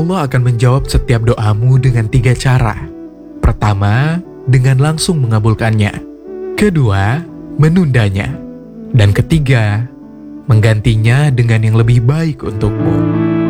Allah akan menjawab setiap doamu dengan 3 cara. Pertama, dengan langsung mengabulkannya. Kedua, menundanya. Dan ketiga, menggantinya dengan yang lebih baik untukmu.